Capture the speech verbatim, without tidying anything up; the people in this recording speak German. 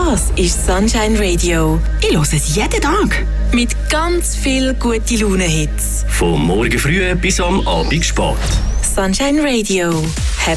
Das ist Sunshine Radio. Ich höre es jeden Tag. Mit ganz viel gute Laune-Hits. Vom Morgen früh bis am Abend spät. Sunshine Radio.